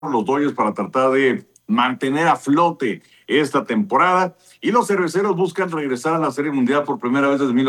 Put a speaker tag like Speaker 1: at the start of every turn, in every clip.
Speaker 1: los Dodgers para tratar de mantener a flote esta temporada, y los cerveceros buscan regresar a la Serie Mundial por primera vez desde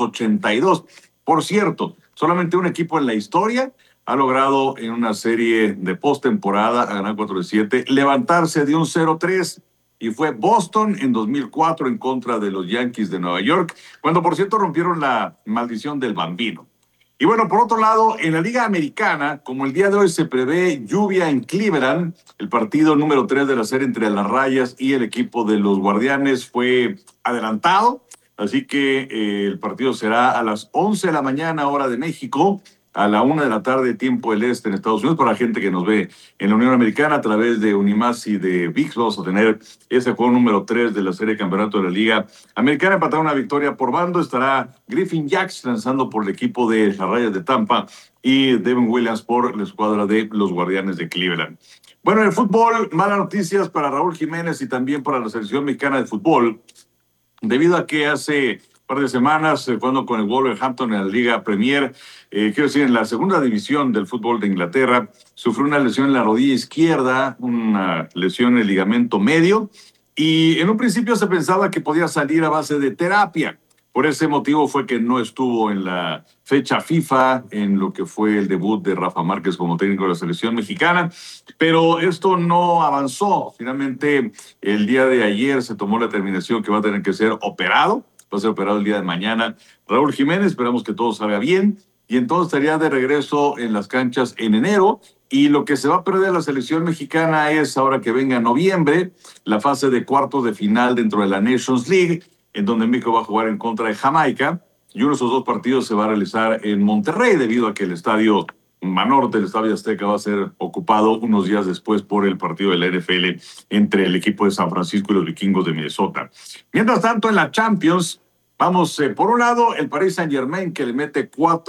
Speaker 1: 1982. Por cierto, solamente un equipo en la historia ha logrado en una serie de postemporada, a ganar 4-7, levantarse de un 0-3, y fue Boston en 2004 en contra de los Yankees de Nueva York, cuando por cierto rompieron la maldición del bambino. Y bueno, por otro lado, en la Liga Americana, como el día de hoy se prevé lluvia en Cleveland, el partido número 3 de la serie entre las Rayas y el equipo de los Guardianes fue adelantado, así que el partido será a las 11 de la mañana, hora de México, a la 1 de la tarde, tiempo del este en Estados Unidos. Para la gente que nos ve en la Unión Americana a través de Unimás y de ViX, vamos a tener ese juego número 3 de la serie de campeonato de la Liga Americana. Empatar una victoria por bando. Estará Griffin Jax lanzando por el equipo de las Rayas de Tampa y Devin Williams por la escuadra de los Guardianes de Cleveland. Bueno, en el fútbol, malas noticias para Raúl Jiménez y también para la selección mexicana de fútbol, debido a que hace un par de semanas, jugando con el Wolverhampton en la Liga Premier, quiero decir, en la segunda división del fútbol de Inglaterra, sufrió una lesión en la rodilla izquierda, una lesión en el ligamento medio, y en un principio se pensaba que podía salir a base de terapia. Por ese motivo fue que no estuvo en la fecha FIFA, en lo que fue el debut de Rafa Márquez como técnico de la selección mexicana, pero esto no avanzó. Finalmente, el día de ayer se tomó la determinación que va a tener que ser operado. Va a ser operado el día de mañana Raúl Jiménez, esperamos que todo salga bien, y entonces estaría de regreso en las canchas en enero. Y lo que se va a perder la selección mexicana es, ahora que venga noviembre, la fase de cuartos de final dentro de la Nations League, en donde México va a jugar en contra de Jamaica, y uno de esos dos partidos se va a realizar en Monterrey, debido a que el estadio Banorte, el Estadio Azteca, va a ser ocupado unos días después por el partido de la NFL entre el equipo de San Francisco y los Vikingos de Minnesota. Mientras tanto, en la Champions, vamos, por un lado, el Paris Saint-Germain, que le mete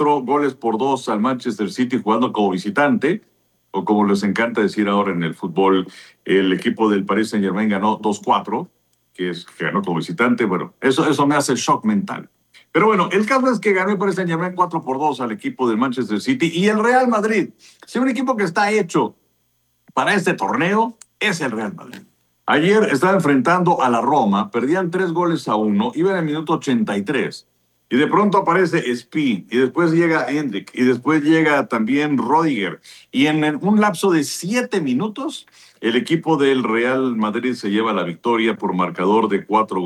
Speaker 1: 4-2 al Manchester City jugando como visitante, o como les encanta decir ahora en el fútbol, el equipo del Paris Saint-Germain ganó 2-4, que ganó como visitante. Bueno, eso me hace shock mental. Pero bueno, el caso es que ganó el Paris Saint-Germain 4-2 al equipo del Manchester City, y el Real Madrid, si un equipo que está hecho para este torneo, es el Real Madrid. Ayer estaba enfrentando a la Roma, perdían 3-1, iban en el minuto 83, y de pronto aparece Spi, y después llega Endrick, y después llega también Rodiger, y en un lapso de 7 minutos, el equipo del Real Madrid se lleva la victoria por marcador de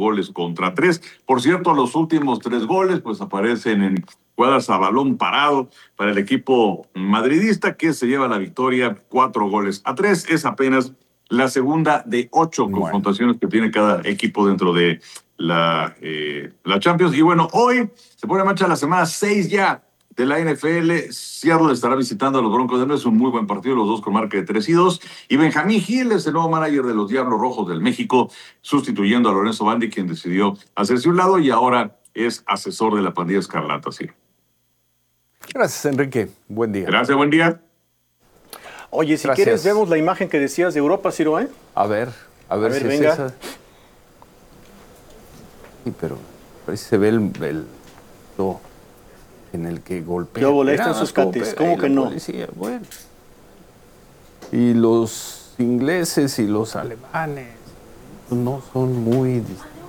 Speaker 1: 4-3. Por cierto, los últimos 3 goles pues aparecen en jugadas a balón parado para el equipo madridista, que se lleva la victoria 4-3. Es apenas la segunda de 8 confrontaciones que tiene cada equipo dentro de la Champions. Y bueno, hoy se pone en marcha la semana 6 ya de la NFL. Seattle estará visitando a los Broncos de Denver. Es un muy buen partido, los dos con marca de 3-2. Y Benjamín Gil es el nuevo manager de los Diablos Rojos del México, sustituyendo a Lorenzo Bandi, quien decidió hacerse un lado y ahora es asesor de la pandilla escarlata. Sí.
Speaker 2: Gracias, Enrique. Buen día.
Speaker 1: Gracias, buen día.
Speaker 3: Oye, si quieres, vemos la imagen que decías de Europa, Ciro, ¿eh?
Speaker 2: A ver si
Speaker 3: venga.
Speaker 2: es esa. Sí, pero ahí se ve el en el que golpea.
Speaker 3: Yo volé en sus cates, ¿cómo que no?
Speaker 2: Policía, bueno. Y los ingleses y los alemanes no son muy...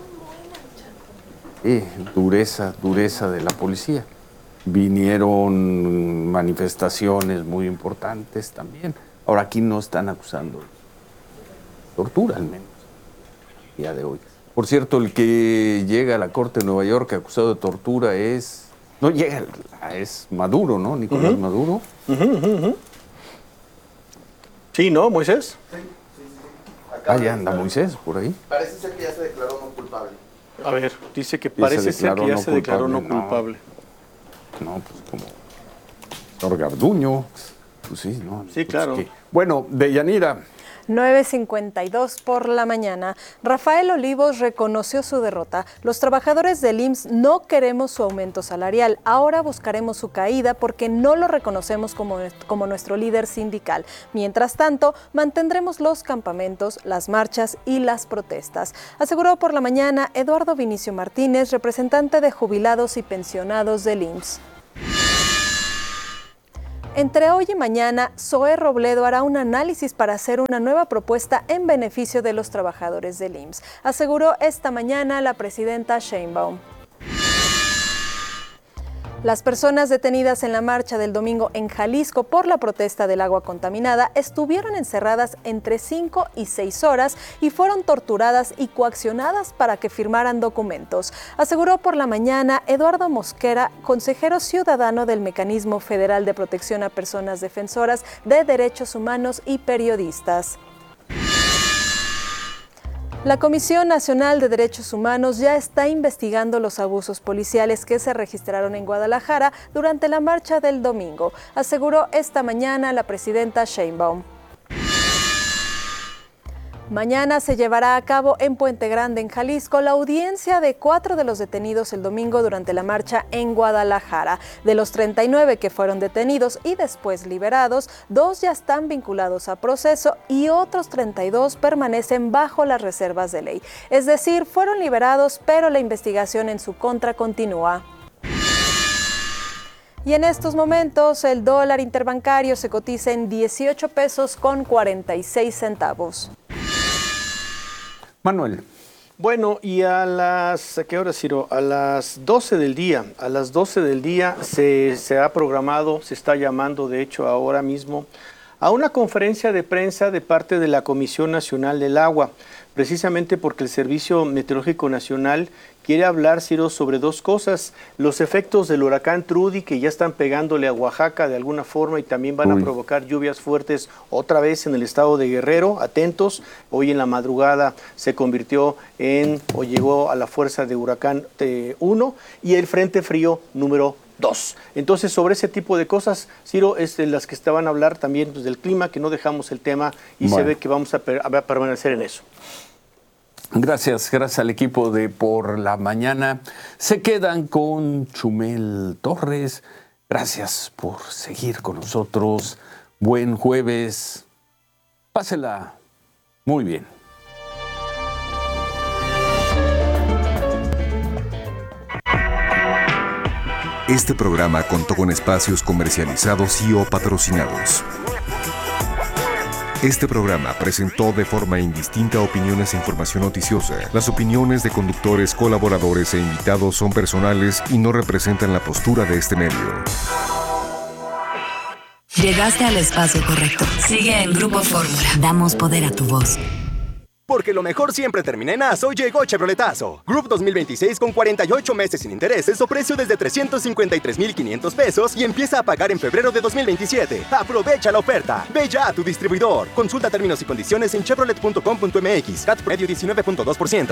Speaker 2: dureza de la policía. Vinieron manifestaciones muy importantes también. Ahora aquí no están acusando de tortura, al menos, el día de hoy. Por cierto, el que llega a la Corte de Nueva York acusado de tortura es Maduro, ¿no? Nicolás Maduro.
Speaker 3: Sí, ¿no, Moisés?
Speaker 2: Sí. Ya anda Moisés por ahí.
Speaker 4: Parece ser que ya se declaró no culpable.
Speaker 3: A ver, dice que parece ser que ya se declaró no culpable.
Speaker 2: No, pues como señor Garduño. Pues sí, ¿no?
Speaker 3: Sí, claro.
Speaker 2: Pues, bueno, Deyanira.
Speaker 5: 9:52 por la mañana. Rafael Olivos reconoció su derrota. Los trabajadores del IMSS no queremos su aumento salarial. Ahora buscaremos su caída porque no lo reconocemos como nuestro líder sindical. Mientras tanto, mantendremos los campamentos, las marchas y las protestas, aseguró por la mañana Eduardo Vinicio Martínez, representante de jubilados y pensionados del IMSS. Entre hoy y mañana, Zoé Robledo hará un análisis para hacer una nueva propuesta en beneficio de los trabajadores del IMSS, aseguró esta mañana la presidenta Sheinbaum. Las personas detenidas en la marcha del domingo en Jalisco por la protesta del agua contaminada estuvieron encerradas entre 5 y 6 horas y fueron torturadas y coaccionadas para que firmaran documentos, aseguró por la mañana Eduardo Mosquera, consejero ciudadano del Mecanismo Federal de Protección a Personas Defensoras de Derechos Humanos y Periodistas. La Comisión Nacional de Derechos Humanos ya está investigando los abusos policiales que se registraron en Guadalajara durante la marcha del domingo, aseguró esta mañana la presidenta Sheinbaum. Mañana se llevará a cabo en Puente Grande, en Jalisco, la audiencia de 4 de los detenidos el domingo durante la marcha en Guadalajara. De los 39 que fueron detenidos y después liberados, 2 ya están vinculados a proceso y otros 32 permanecen bajo las reservas de ley. Es decir, fueron liberados, pero la investigación en su contra continúa. Y en estos momentos el dólar interbancario se cotiza en 18 pesos con 46 centavos.
Speaker 2: Manuel.
Speaker 3: Bueno, y ¿a qué hora, Ciro? A las 12 del día. A las 12 del día se ha programado, se está llamando, de hecho, ahora mismo, a una conferencia de prensa de parte de la Comisión Nacional del Agua, precisamente porque el Servicio Meteorológico Nacional quiere hablar, Ciro, sobre 2 cosas: los efectos del huracán Trudy, que ya están pegándole a Oaxaca de alguna forma y también van a provocar lluvias fuertes otra vez en el estado de Guerrero. Atentos, hoy en la madrugada se convirtió o llegó a la fuerza de huracán 1 y el frente frío número 2. Entonces, sobre ese tipo de cosas, Ciro, es de las que estaban a hablar también pues, del clima, que no dejamos el tema y se ve que vamos a permanecer en eso.
Speaker 2: Gracias al equipo de Por la Mañana. Se quedan con Chumel Torres. Gracias por seguir con nosotros. Buen jueves. Pásela muy bien.
Speaker 6: Este programa contó con espacios comercializados y o patrocinados. Este programa presentó de forma indistinta opiniones e información noticiosa. Las opiniones de conductores, colaboradores e invitados son personales y no representan la postura de este medio.
Speaker 7: Llegaste al espacio correcto. Sigue en Grupo Fórmula. Damos poder a tu voz.
Speaker 8: Porque lo mejor siempre termina en ASO, llegó Chevroletazo. Group 2026 con 48 meses sin intereses o precio desde 353,500 pesos y empieza a pagar en febrero de 2027. Aprovecha la oferta. Ve ya a tu distribuidor. Consulta términos y condiciones en chevrolet.com.mx. CAT promedio 19.2%.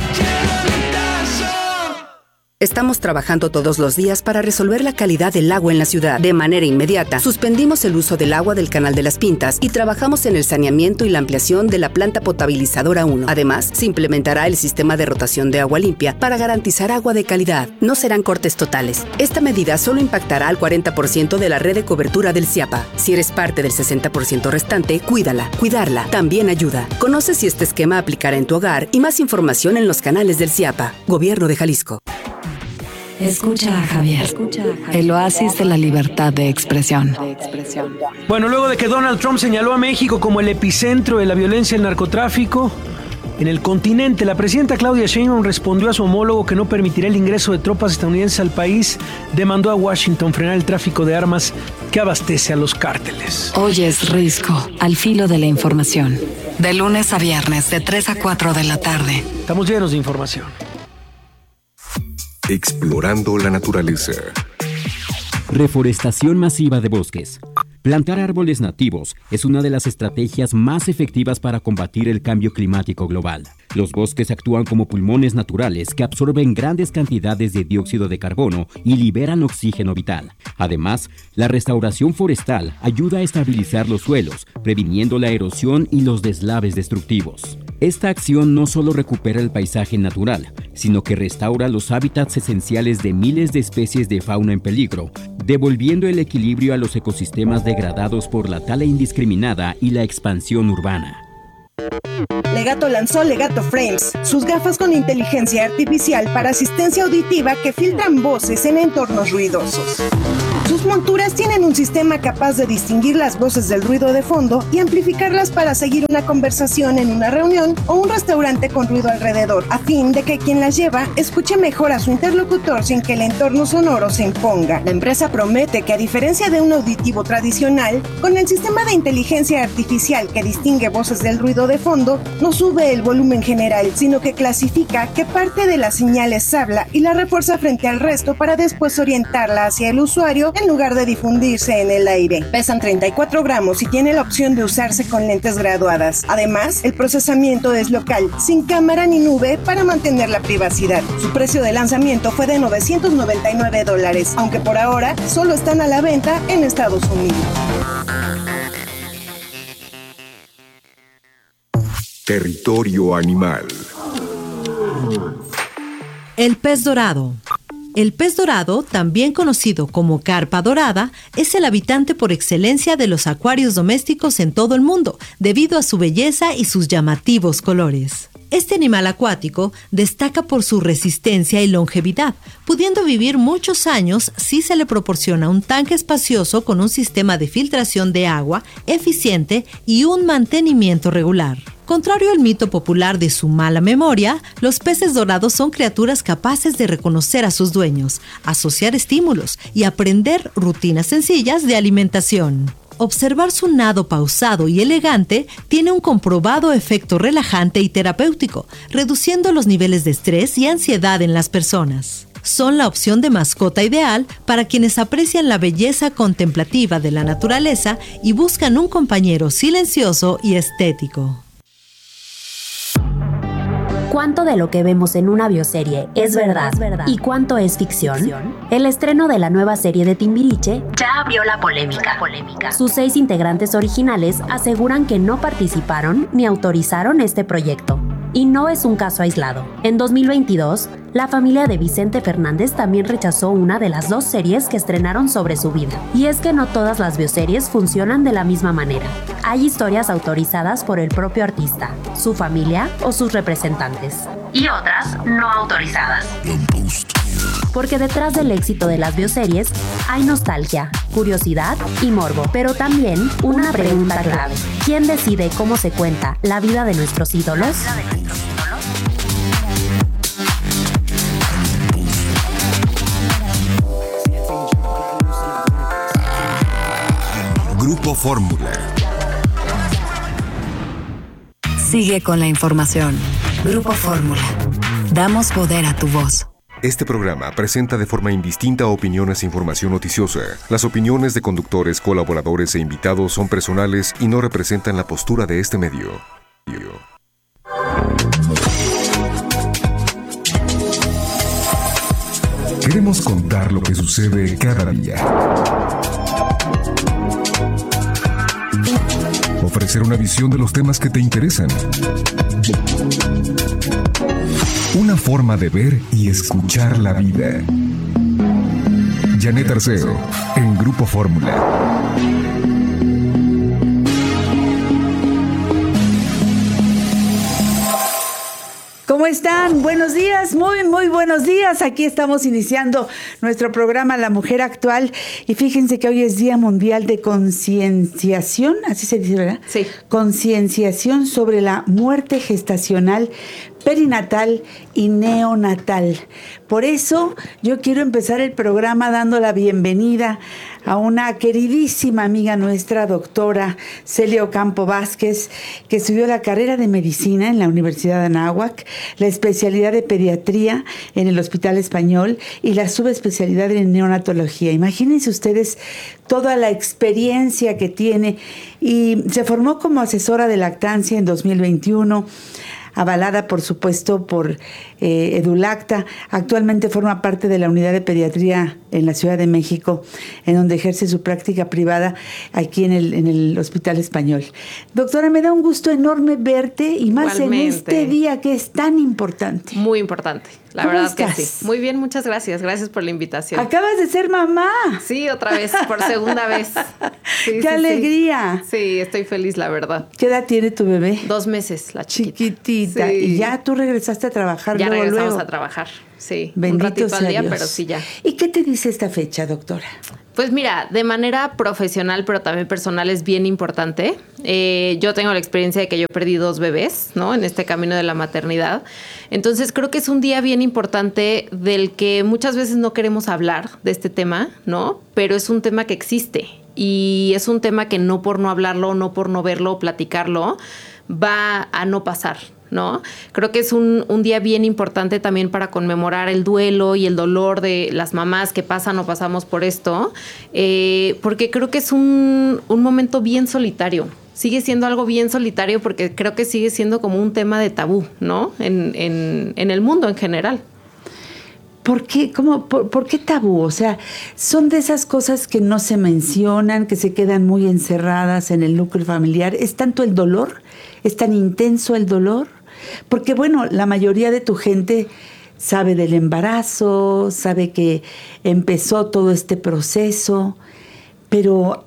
Speaker 7: Estamos trabajando todos los días para resolver la calidad del agua en la ciudad. De manera inmediata, suspendimos el uso del agua del Canal de las Pintas y trabajamos en el saneamiento y la ampliación de la planta potabilizadora 1. Además, se implementará el sistema de rotación de agua limpia para garantizar agua de calidad. No serán cortes totales. Esta medida solo impactará al 40% de la red de cobertura del CIAPA. Si eres parte del 60% restante, cuídala. Cuidarla también ayuda. Conoce si este esquema aplicará en tu hogar y más información en los canales del CIAPA. Gobierno de Jalisco.
Speaker 9: Escucha a Javier, el oasis de la libertad de expresión.
Speaker 10: Bueno, luego de que Donald Trump señaló a México como el epicentro de la violencia y el narcotráfico en el continente, la presidenta Claudia Sheinbaum respondió a su homólogo que no permitirá el ingreso de tropas estadounidenses al país. Demandó a Washington frenar el tráfico de armas que abastece a los cárteles.
Speaker 9: Hoy es Risco, al filo de la información. De lunes a viernes, de 3 a 4 de la tarde.
Speaker 10: Estamos llenos de información.
Speaker 6: Explorando la naturaleza.
Speaker 11: Reforestación masiva de bosques. Plantar árboles nativos es una de las estrategias más efectivas para combatir el cambio climático global. Los bosques actúan como pulmones naturales que absorben grandes cantidades de dióxido de carbono y liberan oxígeno vital. Además, la restauración forestal ayuda a estabilizar los suelos, previniendo la erosión y los deslaves destructivos. Esta acción no solo recupera el paisaje natural, sino que restaura los hábitats esenciales de miles de especies de fauna en peligro, devolviendo el equilibrio a los ecosistemas degradados por la tala indiscriminada y la expansión urbana.
Speaker 12: Legato lanzó Legato Frames, sus gafas con inteligencia artificial para asistencia auditiva que filtran voces en entornos ruidosos. Sus monturas tienen un sistema capaz de distinguir las voces del ruido de fondo y amplificarlas para seguir una conversación en una reunión o un restaurante con ruido alrededor, a fin de que quien las lleva escuche mejor a su interlocutor sin que el entorno sonoro se imponga. La empresa promete que, a diferencia de un auditivo tradicional, con el sistema de inteligencia artificial que distingue voces del ruido de fondo, no sube el volumen general, sino que clasifica qué parte de las señales habla y la refuerza frente al resto para después orientarla hacia el usuario en lugar de difundirse en el aire. Pesan 34 gramos y tiene la opción de usarse con lentes graduadas. Además, el procesamiento es local, sin cámara ni nube para mantener la privacidad. Su precio de lanzamiento fue de $999, aunque por ahora solo están a la venta en Estados Unidos.
Speaker 6: Territorio animal.
Speaker 13: El pez dorado. El pez dorado, también conocido como carpa dorada, es el habitante por excelencia de los acuarios domésticos en todo el mundo, debido a su belleza y sus llamativos colores. Este animal acuático destaca por su resistencia y longevidad, pudiendo vivir muchos años si se le proporciona un tanque espacioso con un sistema de filtración de agua eficiente y un mantenimiento regular. Contrario al mito popular de su mala memoria, los peces dorados son criaturas capaces de reconocer a sus dueños, asociar estímulos y aprender rutinas sencillas de alimentación. Observar su nado pausado y elegante tiene un comprobado efecto relajante y terapéutico, reduciendo los niveles de estrés y ansiedad en las personas. Son la opción de mascota ideal para quienes aprecian la belleza contemplativa de la naturaleza y buscan un compañero silencioso y estético.
Speaker 14: ¿Cuánto de lo que vemos en una bioserie es verdad y cuánto es ficción? El estreno de la nueva serie de Timbiriche ya abrió la polémica. Sus 6 integrantes originales aseguran que no participaron ni autorizaron este proyecto. Y no es un caso aislado. En 2022, la familia de Vicente Fernández también rechazó una de las 2 series que estrenaron sobre su vida. Y es que no todas las bioseries funcionan de la misma manera. Hay historias autorizadas por el propio artista, su familia o sus representantes. Y otras no autorizadas. Porque detrás del éxito de las bioseries hay nostalgia, curiosidad y morbo, pero también una pregunta clave. ¿Quién decide cómo se cuenta la vida de nuestros ídolos?
Speaker 6: Grupo Fórmula.
Speaker 9: Sigue con la información. Grupo Fórmula. Damos poder a tu voz.
Speaker 6: Este programa presenta de forma indistinta opiniones e información noticiosa. Las opiniones de conductores, colaboradores e invitados son personales y no representan la postura de este medio. Queremos contar lo que sucede cada día. Ofrecer una visión de los temas que te interesan. Una forma de ver y escuchar la vida. Janet Arceo, en Grupo Fórmula.
Speaker 15: ¿Cómo están? Buenos días, muy buenos días. Aquí estamos iniciando nuestro programa La Mujer Actual y fíjense que hoy es Día Mundial de Concienciación, así se dice, ¿verdad?
Speaker 16: Sí.
Speaker 15: Concienciación sobre la muerte gestacional, perinatal y neonatal. Por eso yo quiero empezar el programa dando la bienvenida a una queridísima amiga nuestra, doctora Celia Ocampo Vázquez, que estudió la carrera de medicina en la Universidad de Anáhuac, la especialidad de pediatría en el Hospital Español y la subespecialidad en neonatología. Imagínense ustedes toda la experiencia que tiene, y se formó como asesora de lactancia en 2021, avalada por supuesto por Edulacta. Actualmente forma parte de la unidad de pediatría en la Ciudad de México, en donde ejerce su práctica privada aquí en el Hospital Español. Doctora, me da un gusto enorme verte y más
Speaker 16: Igualmente.
Speaker 15: En este día que es tan importante.
Speaker 16: Muy importante, la
Speaker 15: ¿Cómo
Speaker 16: verdad
Speaker 15: estás?
Speaker 16: que sí. Muy bien, muchas gracias. Gracias por la invitación.
Speaker 15: Acabas de ser mamá.
Speaker 16: Sí, otra vez, por segunda vez. Sí,
Speaker 15: ¡Qué alegría!
Speaker 16: Sí, estoy feliz, la verdad.
Speaker 15: ¿Qué edad tiene tu bebé?
Speaker 16: 2 meses, la chiquita.
Speaker 15: Chiquitita.
Speaker 16: Sí.
Speaker 15: Y ya tú regresaste a trabajar
Speaker 16: Ya regresamos
Speaker 15: luego.
Speaker 16: a trabajar, sí.
Speaker 15: Bendito
Speaker 16: un ratito
Speaker 15: sea
Speaker 16: al día,
Speaker 15: Dios.
Speaker 16: pero sí ya.
Speaker 15: ¿Y qué te dice esta fecha, doctora?
Speaker 16: Pues mira, de manera profesional, pero también personal es bien importante. Yo tengo la experiencia de que yo perdí 2 bebés, ¿no? En este camino de la maternidad. Entonces creo que es un día bien importante del que muchas veces no queremos hablar de este tema, ¿no? Pero es un tema que existe y es un tema que no por no hablarlo, no por no verlo o platicarlo, va a no pasar, ¿no? Creo que es un día bien importante también para conmemorar el duelo y el dolor de las mamás que pasan o pasamos por esto, porque creo que es un momento bien solitario. Sigue siendo algo bien solitario porque creo que sigue siendo como un tema de tabú, ¿no? En el mundo en general.
Speaker 15: ¿Por qué? ¿Por qué tabú? O sea, son de esas cosas que no se mencionan, que se quedan muy encerradas en el núcleo familiar. ¿Es tanto el dolor? ¿Es tan intenso el dolor? Porque, bueno, la mayoría de tu gente sabe del embarazo, sabe que empezó todo este proceso, pero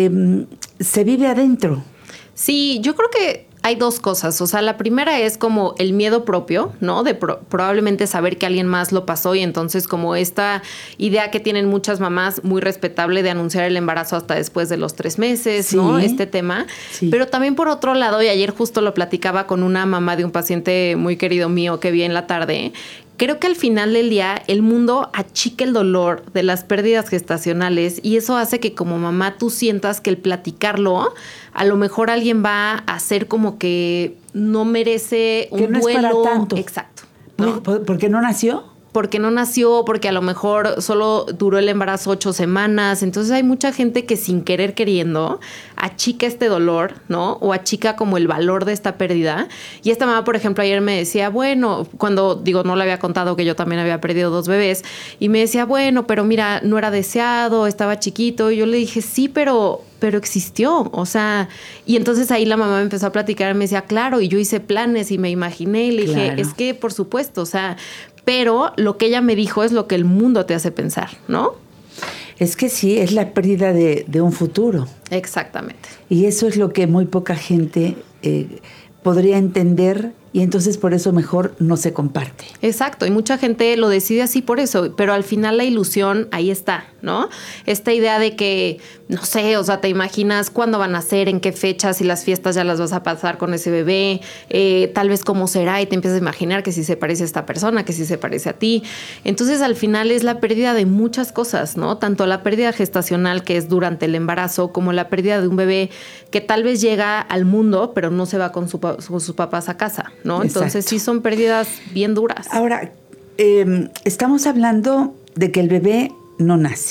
Speaker 15: se vive adentro.
Speaker 16: Sí, yo creo que hay 2 cosas. O sea, la primera es como el miedo propio, ¿no? De probablemente saber que alguien más lo pasó y entonces como esta idea que tienen muchas mamás muy respetable de anunciar el embarazo hasta después de los 3 meses, sí, ¿no? Este tema. Sí. Pero también por otro lado, y ayer justo lo platicaba con una mamá de un paciente muy querido mío que vi en la tarde, creo que al final del día el mundo achica el dolor de las pérdidas gestacionales y eso hace que como mamá tú sientas que el platicarlo, a lo mejor alguien va a hacer como que no merece un duelo.
Speaker 15: Que no es para tanto.
Speaker 16: Exacto, ¿no?
Speaker 15: ¿Por qué no nació?
Speaker 16: Porque no nació, porque a lo mejor solo duró el embarazo 8 semanas. Entonces hay mucha gente que sin querer queriendo achica este dolor, ¿no? O achica como el valor de esta pérdida. Y esta mamá, por ejemplo, ayer me decía, bueno, cuando no le había contado que yo también había perdido 2 bebés, y me decía, bueno, pero mira, no era deseado, estaba chiquito. Y yo le dije, sí, pero existió, o sea, y entonces ahí la mamá me empezó a platicar, me decía, claro, y yo hice planes y me imaginé, y le dije, es que por supuesto, o sea, pero lo que ella me dijo es lo que el mundo te hace pensar, ¿no?
Speaker 15: Es que sí, es la pérdida de un futuro.
Speaker 16: Exactamente.
Speaker 15: Y eso es lo que muy poca gente podría entender y entonces por eso mejor no se comparte.
Speaker 16: Exacto, y mucha gente lo decide así por eso, pero al final la ilusión ahí está, ¿no? Esta idea de que, no sé, o sea, te imaginas cuándo van a ser, en qué fechas, y las fiestas ya las vas a pasar con ese bebé, tal vez cómo será, y te empiezas a imaginar que si se parece a esta persona, que si se parece a ti. Entonces al final es la pérdida de muchas cosas, ¿no? Tanto la pérdida gestacional, que es durante el embarazo, como la pérdida de un bebé que tal vez llega al mundo, pero no se va con sus papás a casa, ¿no? Entonces sí son pérdidas bien duras.
Speaker 15: Ahora, estamos hablando de que el bebé no nace.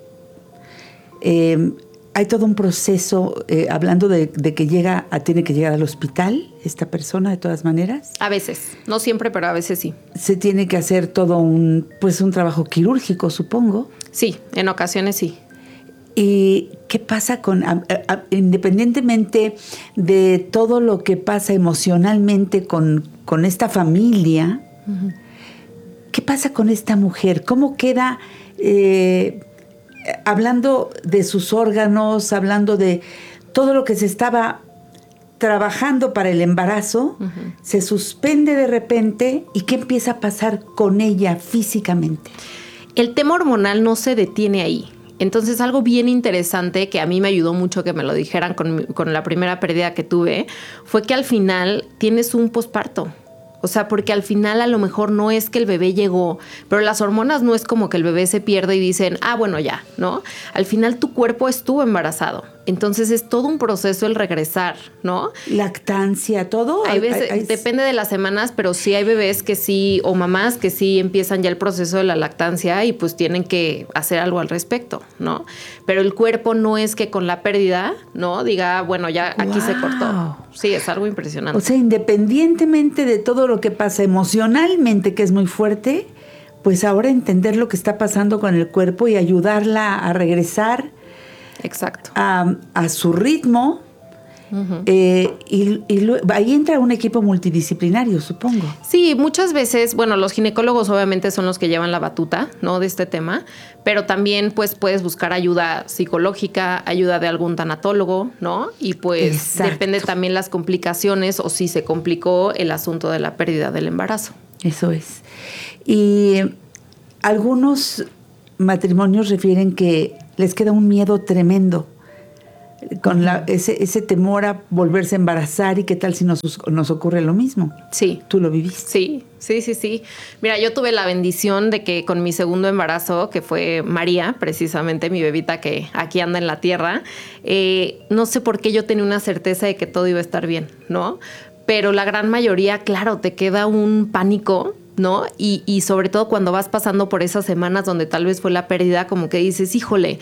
Speaker 15: Hay todo un proceso, hablando de que tiene que llegar al hospital esta persona de todas maneras.
Speaker 16: A veces, no siempre, pero a veces sí.
Speaker 15: Se tiene que hacer todo un trabajo quirúrgico, supongo.
Speaker 16: Sí, en ocasiones sí.
Speaker 15: ¿Y qué pasa independientemente de todo lo que pasa emocionalmente con esta familia, uh-huh, qué pasa con esta mujer? ¿Cómo queda, hablando de sus órganos, hablando de todo lo que se estaba trabajando para el embarazo, uh-huh, se suspende de repente y qué empieza a pasar con ella físicamente?
Speaker 16: El tema hormonal no se detiene ahí. Entonces, algo bien interesante que a mí me ayudó mucho que me lo dijeran con la primera pérdida que tuve fue que al final tienes un posparto. O sea, porque al final a lo mejor no es que el bebé llegó, pero las hormonas no es como que el bebé se pierde y dicen, bueno, ya, ¿no? Al final tu cuerpo estuvo embarazado. Entonces es todo un proceso el regresar, ¿no?
Speaker 15: Lactancia, todo.
Speaker 16: Hay veces, depende de las semanas, pero sí hay bebés que sí, o mamás que sí empiezan ya el proceso de la lactancia y pues tienen que hacer algo al respecto, ¿no? Pero el cuerpo no es que con la pérdida, ¿no? Diga, bueno, ya aquí se cortó. Sí, es algo impresionante.
Speaker 15: O sea, independientemente de todo lo que pasa emocionalmente, que es muy fuerte, pues ahora entender lo que está pasando con el cuerpo y ayudarla a regresar.
Speaker 16: Exacto.
Speaker 15: A su ritmo. Uh-huh. Y ahí entra un equipo multidisciplinario, supongo.
Speaker 16: Sí, muchas veces, bueno, los ginecólogos obviamente son los que llevan la batuta, ¿no? De este tema, pero también pues puedes buscar ayuda psicológica, ayuda de algún tanatólogo, ¿no? Y pues exacto, depende también las complicaciones o si se complicó el asunto de la pérdida del embarazo.
Speaker 15: Eso es. Y algunos matrimonios refieren que les queda un miedo tremendo con ese temor a volverse a embarazar, y qué tal si nos ocurre lo mismo.
Speaker 16: Sí.
Speaker 15: ¿Tú lo viviste?
Speaker 16: Sí. Mira, yo tuve la bendición de que con mi segundo embarazo, que fue María, precisamente mi bebita que aquí anda en la tierra, no sé por qué yo tenía una certeza de que todo iba a estar bien, ¿no? Pero la gran mayoría, claro, te queda un pánico, ¿no? Y sobre todo cuando vas pasando por esas semanas donde tal vez fue la pérdida, como que dices, híjole,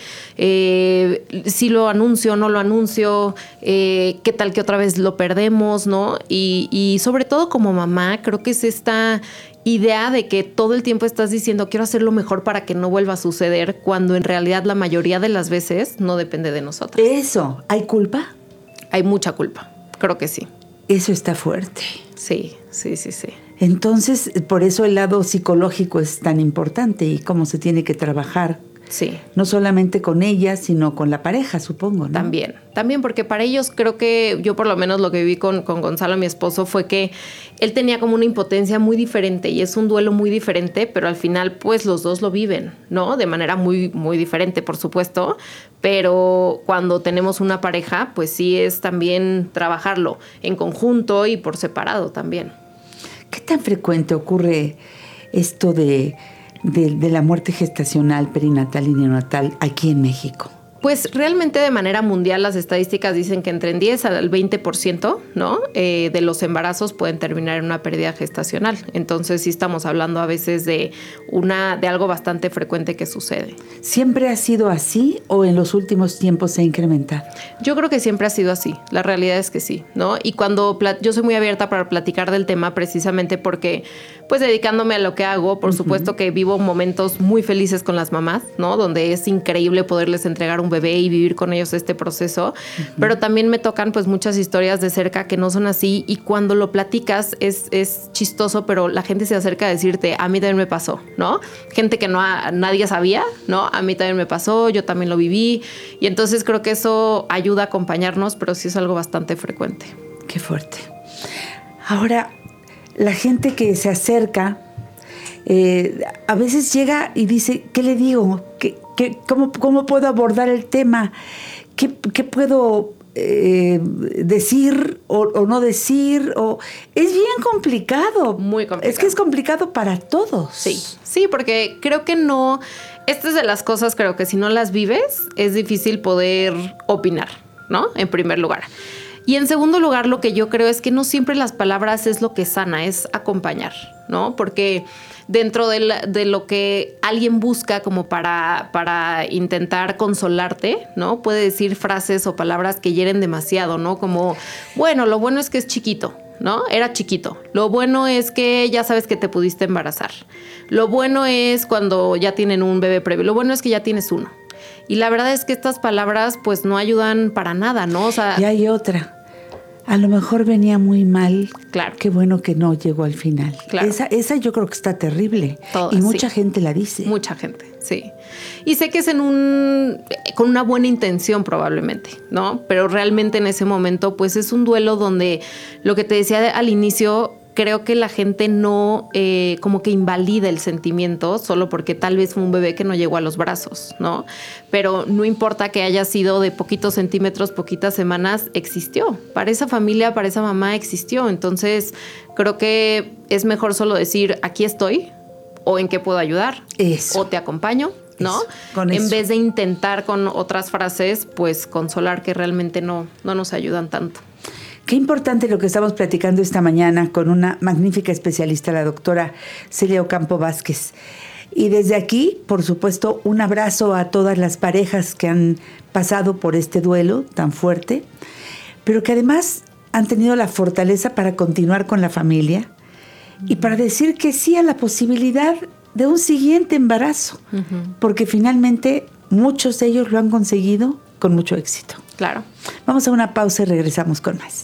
Speaker 16: si lo anuncio, no lo anuncio, qué tal que otra vez lo perdemos, ¿no? Y sobre todo como mamá, creo que es esta idea de que todo el tiempo estás diciendo, quiero hacer lo mejor para que no vuelva a suceder, cuando en realidad la mayoría de las veces no depende de nosotros.
Speaker 15: Eso, ¿hay culpa?
Speaker 16: Hay mucha culpa, creo que sí.
Speaker 15: Eso está fuerte.
Speaker 16: Sí.
Speaker 15: Entonces, por eso el lado psicológico es tan importante y cómo se tiene que trabajar.
Speaker 16: Sí.
Speaker 15: No solamente con ella, sino con la pareja, supongo, ¿no?
Speaker 16: También, porque para ellos creo que yo por lo menos lo que viví con Gonzalo, mi esposo, fue que él tenía como una impotencia muy diferente y es un duelo muy diferente, pero al final pues los dos lo viven, ¿no? De manera muy, muy diferente, por supuesto, pero cuando tenemos una pareja, pues sí es también trabajarlo en conjunto y por separado también.
Speaker 15: ¿Qué tan frecuente ocurre esto de la muerte gestacional, perinatal y neonatal aquí en México?
Speaker 16: Pues realmente de manera mundial las estadísticas dicen que entre el 10 al 20%, ¿no? De los embarazos pueden terminar en una pérdida gestacional. Entonces sí estamos hablando a veces de algo bastante frecuente que sucede.
Speaker 15: ¿Siempre ha sido así o en los últimos tiempos se ha incrementado?
Speaker 16: Yo creo que siempre ha sido así. La realidad es que sí, ¿no? Y cuando yo soy muy abierta para platicar del tema precisamente porque, pues dedicándome a lo que hago, por supuesto que vivo momentos muy felices con las mamás, ¿no? Donde es increíble poderles entregar un bebé y vivir con ellos este proceso, pero también me tocan pues muchas historias de cerca que no son así, y cuando lo platicas es chistoso, pero la gente se acerca a decirte, a mí también me pasó, ¿no? Gente que nadie sabía, ¿no? A mí también me pasó, yo también lo viví, y entonces creo que eso ayuda a acompañarnos, pero sí es algo bastante frecuente.
Speaker 15: Qué fuerte. Ahora, la gente que se acerca a veces llega y dice, ¿qué le digo? ¿Cómo puedo abordar el tema? ¿Qué puedo decir o no decir? Es bien complicado.
Speaker 16: Muy complicado.
Speaker 15: Es que es complicado para todos.
Speaker 16: Sí, porque creo que no... Esta es de las cosas, creo que si no las vives, es difícil poder opinar, ¿no? En primer lugar. Y en segundo lugar, lo que yo creo es que no siempre las palabras es lo que sana, es acompañar, ¿no? Porque dentro de lo que alguien busca como para intentar consolarte, ¿no? Puede decir frases o palabras que hieren demasiado, ¿no? Como, bueno, lo bueno es que es chiquito, ¿no? Era chiquito. Lo bueno es que ya sabes que te pudiste embarazar. Lo bueno es cuando ya tienen un bebé previo. Lo bueno es que ya tienes uno. Y la verdad es que estas palabras pues no ayudan para nada, ¿no? O sea,
Speaker 15: y hay otra. A lo mejor venía muy mal.
Speaker 16: Claro.
Speaker 15: Qué bueno que no llegó al final.
Speaker 16: Claro.
Speaker 15: Esa yo creo que está terrible.
Speaker 16: Todas,
Speaker 15: y mucha gente la dice.
Speaker 16: Mucha gente, sí. Y sé que es con una buena intención probablemente, ¿no? Pero realmente en ese momento pues es un duelo donde lo que te decía al inicio, creo que la gente no como que invalida el sentimiento solo porque tal vez fue un bebé que no llegó a los brazos, ¿no? Pero no importa que haya sido de poquitos centímetros, poquitas semanas, existió. Para esa familia, para esa mamá existió. Entonces creo que es mejor solo decir, aquí estoy, o en qué puedo ayudar,
Speaker 15: Eso.
Speaker 16: o te acompaño, ¿no? En vez de intentar con otras frases, pues consolar que realmente no nos ayudan tanto.
Speaker 15: Qué importante lo que estamos platicando esta mañana con una magnífica especialista, la doctora Celia Ocampo Vázquez. Y desde aquí, por supuesto, un abrazo a todas las parejas que han pasado por este duelo tan fuerte, pero que además han tenido la fortaleza para continuar con la familia y para decir que sí a la posibilidad de un siguiente embarazo, porque finalmente muchos de ellos lo han conseguido con mucho éxito.
Speaker 16: Claro.
Speaker 15: Vamos a una pausa y regresamos con más.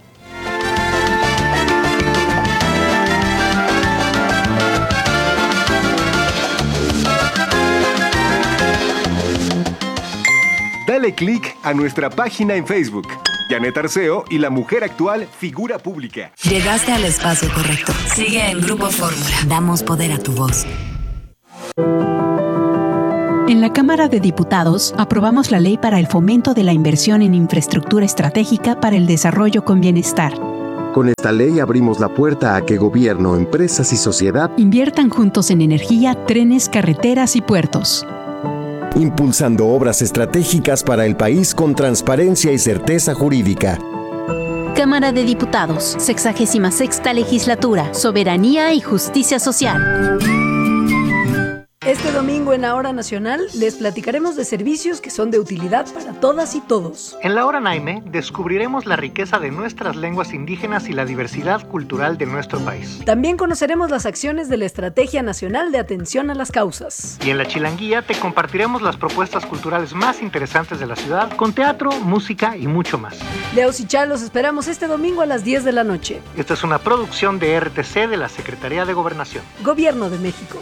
Speaker 17: Dale click a nuestra página en Facebook. Janet Arceo y la mujer actual figura pública.
Speaker 9: Llegaste al espacio correcto. Sigue en Grupo Fórmula. Damos poder a tu voz.
Speaker 18: En la Cámara de Diputados aprobamos la ley para el fomento de la inversión en infraestructura estratégica para el desarrollo con bienestar.
Speaker 19: Con esta ley abrimos la puerta a que gobierno, empresas y sociedad
Speaker 18: inviertan juntos en energía, trenes, carreteras y puertos.
Speaker 19: Impulsando obras estratégicas para el país con transparencia y certeza jurídica.
Speaker 14: Cámara de Diputados, 66ª Legislatura, Soberanía y Justicia Social.
Speaker 20: Este domingo en la Hora Nacional les platicaremos de servicios que son de utilidad para todas y todos.
Speaker 21: En la Hora Naime descubriremos la riqueza de nuestras lenguas indígenas y la diversidad cultural de nuestro país.
Speaker 20: También conoceremos las acciones de la Estrategia Nacional de Atención a las Causas.
Speaker 21: Y en la Chilanguía te compartiremos las propuestas culturales más interesantes de la ciudad, con teatro, música y mucho más.
Speaker 20: Leos y Chá los esperamos este domingo a las 10 de la noche.
Speaker 21: Esta es una producción de RTC de la Secretaría de Gobernación.
Speaker 20: Gobierno de México.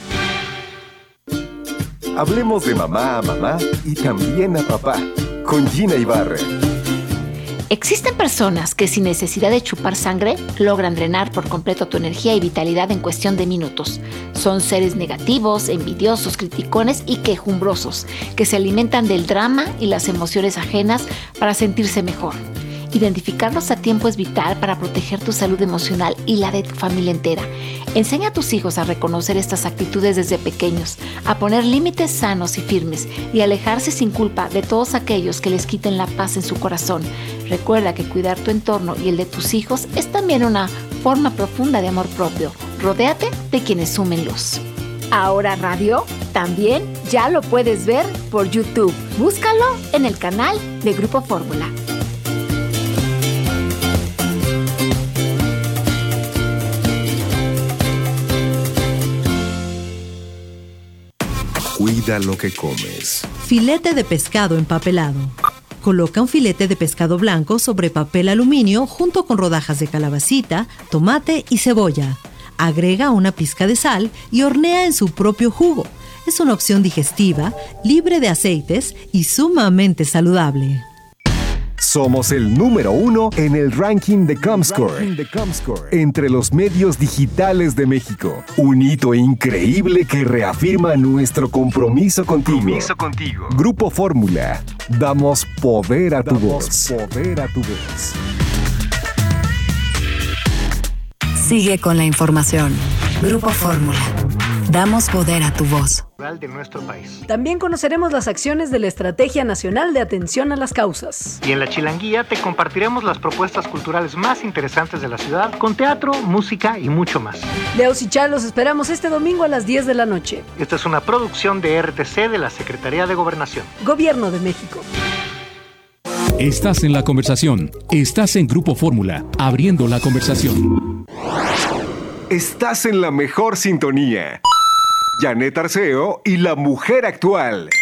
Speaker 17: Hablemos de mamá a mamá y también a papá, con Gina Ibarra.
Speaker 22: Existen personas que sin necesidad de chupar sangre logran drenar por completo tu energía y vitalidad en cuestión de minutos. Son seres negativos, envidiosos, criticones y quejumbrosos, que se alimentan del drama y las emociones ajenas para sentirse mejor. Identificarlos a tiempo es vital para proteger tu salud emocional y la de tu familia entera. Enseña a tus hijos a reconocer estas actitudes desde pequeños, a poner límites sanos y firmes y alejarse sin culpa de todos aquellos que les quiten la paz en su corazón. Recuerda que cuidar tu entorno y el de tus hijos es también una forma profunda de amor propio. Rodéate de quienes sumen luz. Ahora Radio también ya lo puedes ver por YouTube. Búscalo en el canal de Grupo Fórmula.
Speaker 6: Cuida lo que comes.
Speaker 13: Filete de pescado empapelado. Coloca un filete de pescado blanco sobre papel aluminio junto con rodajas de calabacita, tomate y cebolla. Agrega una pizca de sal y hornea en su propio jugo. Es una opción digestiva, libre de aceites y sumamente saludable.
Speaker 17: Somos el número 1 en el ranking de Comscore, entre los medios digitales de México. Un hito increíble que reafirma nuestro compromiso contigo. Grupo Fórmula. Damos poder a tu voz.
Speaker 9: Sigue con la información. Grupo Fórmula. Damos poder a tu voz.
Speaker 21: De nuestro país.
Speaker 20: También conoceremos las acciones de la Estrategia Nacional de Atención a las Causas.
Speaker 21: Y en la Chilanguía te compartiremos las propuestas culturales más interesantes de la ciudad, con teatro, música y mucho más.
Speaker 20: Leos y Chá los esperamos este domingo a las 10 de la noche.
Speaker 21: Esta es una producción de RTC de la Secretaría de Gobernación.
Speaker 20: Gobierno de México.
Speaker 23: Estás en la conversación. Estás en Grupo Fórmula, abriendo la conversación.
Speaker 17: Estás en la mejor sintonía. Janet Arceo y la mujer actual.